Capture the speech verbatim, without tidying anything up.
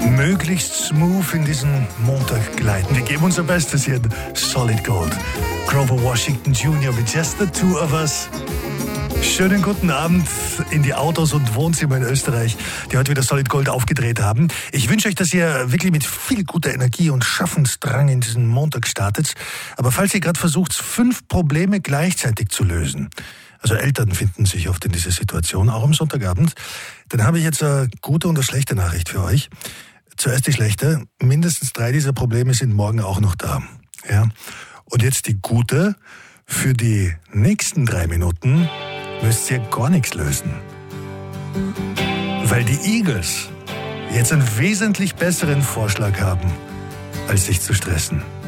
möglichst smooth in diesen Montag gleiten. Wir geben unser Bestes hier in Solid Gold. Grover Washington Junior mit Just the Two of Us. Schönen guten Abend in die Autos und Wohnzimmer in Österreich, die heute wieder Solid Gold aufgedreht haben. Ich wünsche euch, dass ihr wirklich mit viel guter Energie und Schaffensdrang in diesen Montag startet. Aber falls ihr gerade versucht, fünf Probleme gleichzeitig zu lösen, also Eltern finden sich oft in dieser Situation, auch am Sonntagabend, dann habe ich jetzt eine gute und eine schlechte Nachricht für euch. Zuerst die schlechte. Mindestens drei dieser Probleme sind morgen auch noch da. Ja. Und jetzt die gute. Für die nächsten drei Minuten müsst ihr gar nichts lösen. Weil die Eagles jetzt einen wesentlich besseren Vorschlag haben, als sich zu stressen.